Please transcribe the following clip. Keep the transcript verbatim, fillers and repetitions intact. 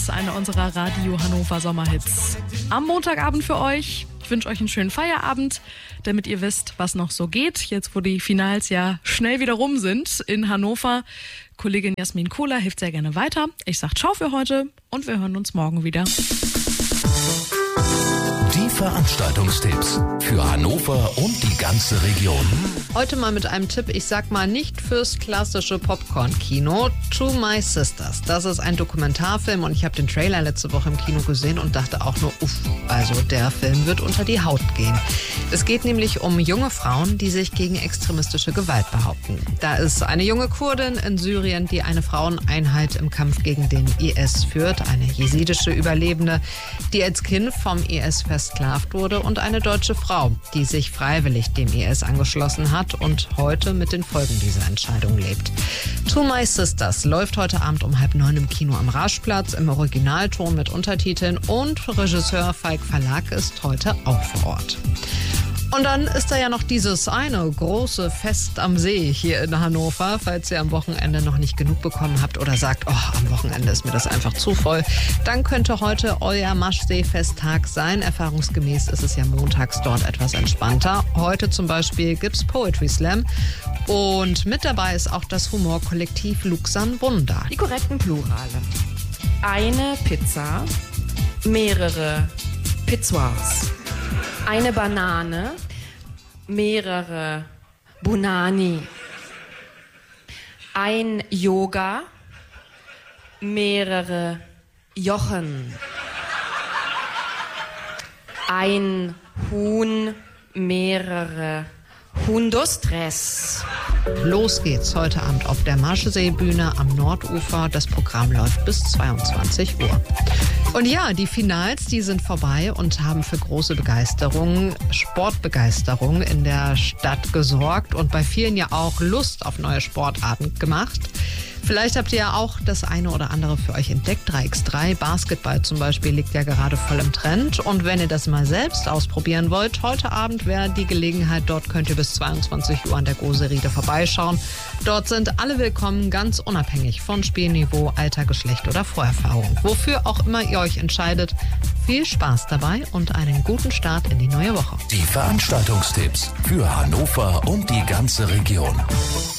Hits, einer unserer Radio Hannover Sommerhits. Am Montagabend für euch. Ich wünsche euch einen schönen Feierabend, damit ihr wisst, was noch so geht. Jetzt, wo die Finals ja schnell wieder rum sind in Hannover. Kollegin Jasmin Kohler hilft sehr gerne weiter. Ich sag ciao für heute und wir hören uns morgen wieder. Die Veranstaltungstipps für Hannover und die ganze Region. Heute mal mit einem Tipp, ich sag mal nicht fürs klassische Popcorn-Kino. To My Sisters. Das ist ein Dokumentarfilm und ich habe den Trailer letzte Woche im Kino gesehen und dachte auch nur, uff, also der Film wird unter die Haut gehen. Es geht nämlich um junge Frauen, die sich gegen extremistische Gewalt behaupten. Da ist eine junge Kurdin in Syrien, die eine Fraueneinheit im Kampf gegen den I S führt, eine jesidische Überlebende, die als Kind vom I S versklavt wurde und eine deutsche Frau, die sich freiwillig dem I S angeschlossen hat und heute mit den Folgen dieser Entscheidung lebt. To My Sisters läuft heute Abend um halb neun im Kino am Raschplatz im Originalton mit Untertiteln und Regisseur Falk Verlag ist heute auch vor Ort. Und dann ist da ja noch dieses eine große Fest am See hier in Hannover. Falls ihr am Wochenende noch nicht genug bekommen habt oder sagt, oh, am Wochenende ist mir das einfach zu voll, dann könnte heute euer Maschsee-Festtag sein. Erfahrungsgemäß ist es ja montags dort etwas entspannter. Heute zum Beispiel gibt's Poetry Slam. Und mit dabei ist auch das Humorkollektiv Luxan Wunder. Die korrekten Plurale. Eine Pizza, mehrere Pizzoirs. Eine Banane, mehrere Bonani. Ein Yoga, mehrere Jochen. Ein Huhn, mehrere Hundostres. Los geht's heute Abend auf der Maschsee-Bühne am Nordufer. Das Programm läuft bis zweiundzwanzig Uhr. Und ja, die Finals, die sind vorbei und haben für große Begeisterung, Sportbegeisterung in der Stadt gesorgt und bei vielen ja auch Lust auf neue Sportarten gemacht. Vielleicht habt ihr ja auch das eine oder andere für euch entdeckt. drei gegen drei, Basketball zum Beispiel, liegt ja gerade voll im Trend. Und wenn ihr das mal selbst ausprobieren wollt, heute Abend wäre die Gelegenheit. Dort könnt ihr bis zweiundzwanzig Uhr an der Gose-Riede vorbeischauen. Dort sind alle willkommen, ganz unabhängig von Spielniveau, Alter, Geschlecht oder Vorerfahrung. Wofür auch immer ihr euch entscheidet, viel Spaß dabei und einen guten Start in die neue Woche. Die Veranstaltungstipps für Hannover und die ganze Region.